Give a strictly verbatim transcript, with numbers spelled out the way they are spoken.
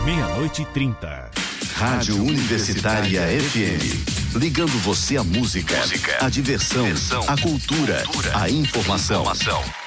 Meia-noite e trinta. Rádio Universitária F M. Ligando você à música, música à diversão, diversão, à cultura, cultura, à informação. informação.